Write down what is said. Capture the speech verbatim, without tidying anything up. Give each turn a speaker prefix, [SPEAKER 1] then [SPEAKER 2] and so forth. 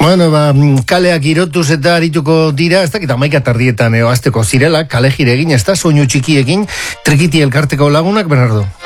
[SPEAKER 1] Bueno, ba, kaleak irotuz eta arituko dira, ez dakit amaika tardietan eo azteko zirela, kale jire egin, ez da, soinu txikiekin, Trikiti elkarteko lagunak, Bernardo?